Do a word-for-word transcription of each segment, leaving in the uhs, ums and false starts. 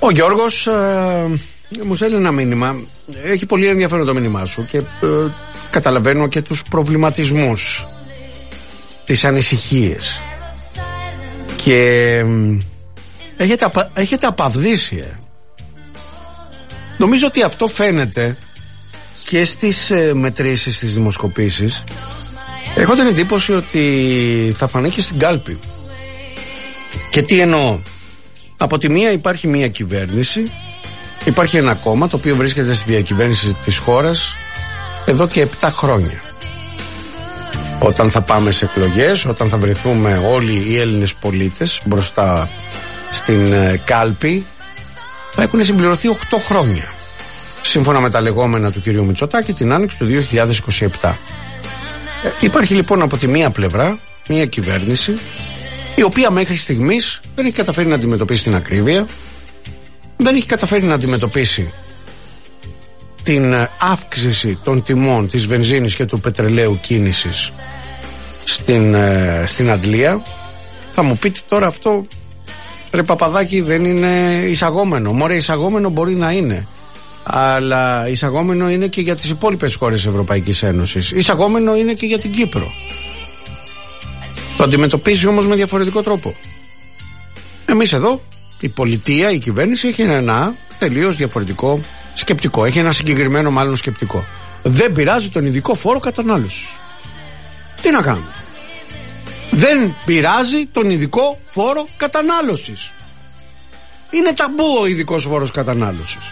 Ο Γιώργος ε, μου στέλνει ένα μήνυμα. Έχει πολύ ενδιαφέρον το μήνυμά σου και ε, καταλαβαίνω και τους προβληματισμούς, τις ανησυχίες. Και ε, έχετε, απα, έχετε απαυδίσει ε. Νομίζω ότι αυτό φαίνεται και στις ε, μετρήσεις, στις δημοσκοπήσεις. Έχω την εντύπωση ότι θα φανεί και στην κάλπη. Και τι εννοώ? Από τη μία υπάρχει μία κυβέρνηση, υπάρχει ένα κόμμα το οποίο βρίσκεται στη διακυβέρνηση της χώρας εδώ και επτά χρόνια. Όταν θα πάμε σε εκλογές, όταν θα βρεθούμε όλοι οι Έλληνες πολίτες μπροστά στην ε, κάλπη, θα έχουν συμπληρωθεί οκτώ χρόνια, σύμφωνα με τα λεγόμενα του κυρίου Μητσοτάκη την άνοιξη του δύο χιλιάδες είκοσι επτά. Ε, υπάρχει λοιπόν από τη μία πλευρά μία κυβέρνηση η οποία μέχρι στιγμής δεν έχει καταφέρει να αντιμετωπίσει την ακρίβεια, δεν έχει καταφέρει να αντιμετωπίσει την αύξηση των τιμών της βενζίνης και του πετρελαίου κίνησης στην, ε, στην Αντλία. Θα μου πείτε τώρα αυτό, ρε Παπαδάκη, δεν είναι εισαγόμενο. Μωρέ, εισαγόμενο μπορεί να είναι, αλλά εισαγόμενο είναι και για τις υπόλοιπες χώρες της Ευρωπαϊκής Ένωσης. Εισαγόμενο είναι και για την Κύπρο. Το αντιμετωπίζει όμως με διαφορετικό τρόπο. Εμείς εδώ, η πολιτεία, η κυβέρνηση έχει ένα τελείως διαφορετικό σκεπτικό. Έχει ένα συγκεκριμένο μάλλον σκεπτικό. Δεν πειράζει τον ειδικό φόρο κατανάλωσης. Τι να κάνουμε? Δεν πειράζει τον ειδικό φόρο κατανάλωσης. Είναι ταμπού ο ειδικός φόρος κατανάλωσης.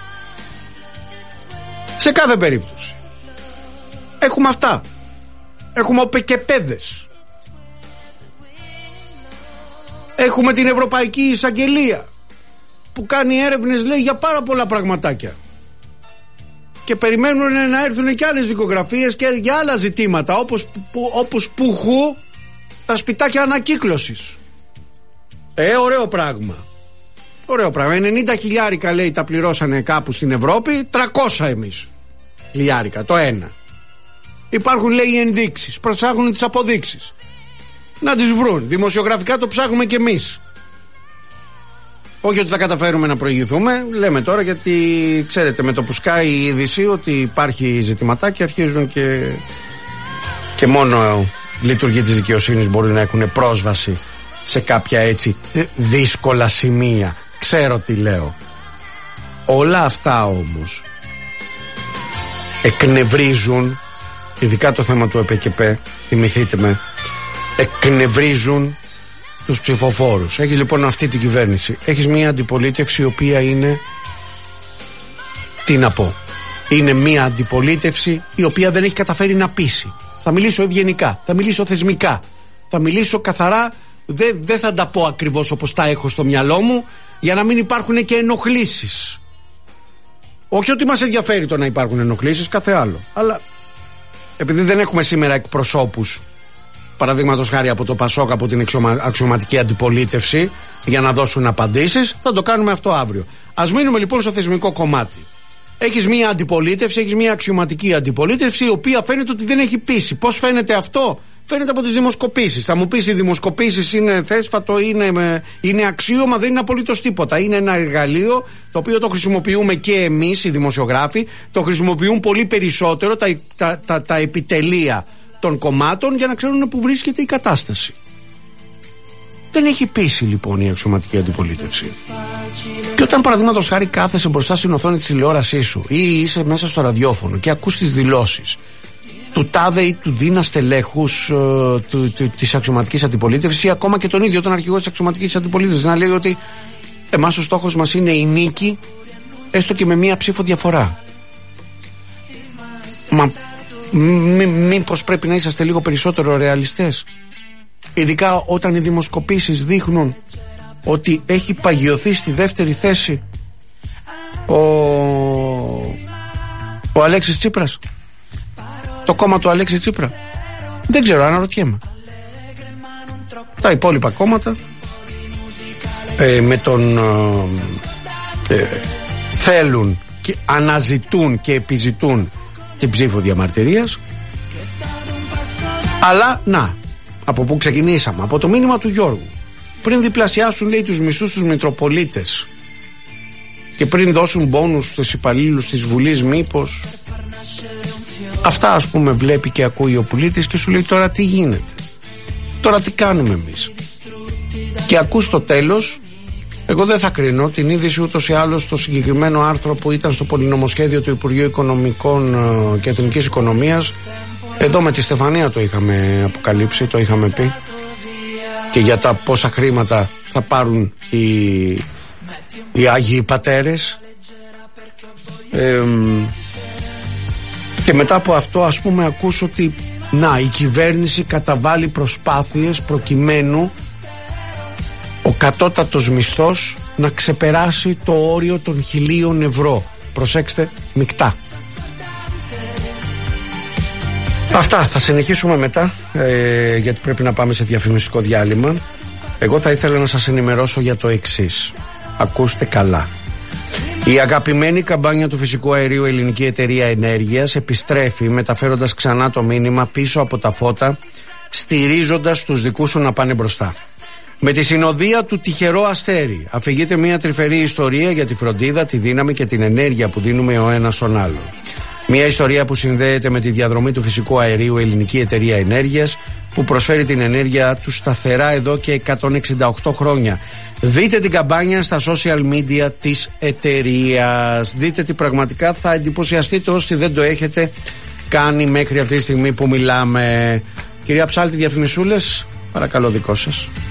Σε κάθε περίπτωση. Έχουμε αυτά. Έχουμε οπεκεπέδες. Έχουμε την Ευρωπαϊκή Εισαγγελία που κάνει έρευνες, λέει, για πάρα πολλά πραγματάκια. Και περιμένουν να έρθουν και άλλες δικογραφίες και για άλλα ζητήματα, όπως, που, όπως πουχού τα σπιτάκια ανακύκλωσης. Ε, ωραίο πράγμα. Ωραίο πράγμα. ενενήντα χιλιάρικα, λέει, τα πληρώσανε κάπου στην Ευρώπη, τριακόσια εμείς χιλιάρικα το ένα. Υπάρχουν, λέει, ενδείξεις, προψάχνουν τις αποδείξεις. Να τις βρουν. Δημοσιογραφικά το ψάχνουμε κι εμείς. Όχι ότι θα καταφέρουμε να προηγηθούμε, λέμε τώρα, γιατί ξέρετε, με το που σκάει η είδηση ότι υπάρχει ζητηματάκι, αρχίζουν και, και μόνο λειτουργοί της δικαιοσύνης μπορεί να έχουν πρόσβαση σε κάποια έτσι δύσκολα σημεία. Ξέρω τι λέω. Όλα αυτά όμως εκνευρίζουν, ειδικά το θέμα του ΕΠΚΠ, θυμηθείτε με, εκνευρίζουν τους ψηφοφόρους. Έχεις λοιπόν αυτή την κυβέρνηση. Έχεις μια αντιπολίτευση η οποία είναι, τι να πω, είναι μια αντιπολίτευση η οποία δεν έχει καταφέρει να πείσει. Θα μιλήσω ευγενικά, θα μιλήσω θεσμικά, θα μιλήσω καθαρά, δεν δε θα τα πω ακριβώς όπως τα έχω στο μυαλό μου, για να μην υπάρχουν και ενοχλήσεις. Όχι ότι μας ενδιαφέρει το να υπάρχουν ενοχλήσεις, κάθε άλλο, αλλά επειδή δεν έχουμε σήμερα εκπροσώπους, παραδείγματος χάρη από το ΠΑΣΟΚ, από την αξιωματική αντιπολίτευση, για να δώσουν απαντήσεις, θα το κάνουμε αυτό αύριο. Ας μείνουμε λοιπόν στο θεσμικό κομμάτι. Έχεις μία αντιπολίτευση, έχεις μία αξιωματική αντιπολίτευση, η οποία φαίνεται ότι δεν έχει πείσει. Πώς φαίνεται αυτό? Φαίνεται από τις δημοσκοπήσεις. Θα μου πεις, οι δημοσκοπήσεις είναι θέσφατο, είναι, είναι αξίωμα, δεν είναι απολύτως τίποτα. Είναι ένα εργαλείο το οποίο το χρησιμοποιούμε και εμείς οι δημοσιογράφοι, το χρησιμοποιούν πολύ περισσότερο τα, τα, τα, τα επιτελεία των κομμάτων για να ξέρουν που βρίσκεται η κατάσταση. Δεν έχει πείσει λοιπόν η αξιωματική αντιπολίτευση. Και όταν παραδείγματος χάρη κάθεσαι μπροστά στην οθόνη της τηλεόρασής σου ή είσαι μέσα στο ραδιόφωνο και ακούς τις δηλώσεις του τάδε ή του δίνα στελέχους ε, του, του, της αξιωματικής αντιπολίτευσης, ή ακόμα και τον ίδιο τον αρχηγό της αξιωματικής αντιπολίτευσης, να λέει ότι εμάς ο στόχος μας είναι η νίκη, έστω και με μία ψήφο διαφορά. Μα μήπως πρέπει να είσαστε λίγο περισσότερο ρεαλιστές? Ειδικά όταν οι δημοσκοπήσεις δείχνουν ότι έχει παγιωθεί στη δεύτερη θέση ο, ο Αλέξης Τσίπρας, το κόμμα του Αλέξη Τσίπρα. Δεν ξέρω, αναρωτιέμαι. Τα υπόλοιπα κόμματα ε, με τον ε, ε, θέλουν και αναζητούν και επιζητούν την ψήφο διαμαρτυρίας. Αλλά να, από πού ξεκινήσαμε? Από το μήνυμα του Γιώργου. Πριν διπλασιάσουν, λέει, τους μισθούς στους Μητροπολίτες και πριν δώσουν μπόνους στους υπαλλήλους της Βουλής, μήπως. Αυτά ας πούμε βλέπει και ακούει ο πολίτης και σου λέει τώρα τι γίνεται, τώρα τι κάνουμε εμείς. Και ακούς το τέλος. Εγώ δεν θα κρίνω την είδηση ούτως ή άλλως στο συγκεκριμένο άρθρο που ήταν στο πολυνομοσχέδιο του Υπουργείου Οικονομικών και Εθνικής Οικονομίας. Εδώ με τη Στεφανία το είχαμε αποκαλύψει, το είχαμε πει, και για τα πόσα χρήματα θα πάρουν οι, οι Άγιοι Πατέρες. ε, και μετά από αυτό ας πούμε ακούς ότι να, η κυβέρνηση καταβάλει προσπάθειες προκειμένου ο κατώτατος μισθός να ξεπεράσει το όριο των χιλίων ευρώ. Προσέξτε, μεικτά. Αυτά θα συνεχίσουμε μετά, ε, γιατί πρέπει να πάμε σε διαφημιστικό διάλειμμα. Εγώ θα ήθελα να σας ενημερώσω για το εξής. Ακούστε καλά. Η αγαπημένη καμπάνια του φυσικού αερίου Ελληνική Εταιρεία Ενέργειας επιστρέφει μεταφέροντας ξανά το μήνυμα πίσω από τα φώτα, στηρίζοντας τους δικούς σου να πάνε μπροστά. Με τη συνοδεία του τυχερό αστέρι αφηγείται μια τρυφερή ιστορία για τη φροντίδα, τη δύναμη και την ενέργεια που δίνουμε ο ένας στον άλλον. Μια ιστορία που συνδέεται με τη διαδρομή του φυσικού αερίου Ελληνική Εταιρεία Ενέργειας, που προσφέρει την ενέργεια του σταθερά εδώ και εκατόν εξήντα οκτώ χρόνια. Δείτε την καμπάνια στα social media της εταιρείας. Δείτε τι πραγματικά θα εντυπωσιαστείτε όσοι δεν το έχετε κάνει μέχρι αυτή τη στιγμή που μιλάμε. Κυρία Ψάλτη, διαφημισούλες, παρακαλώ, δικό σας.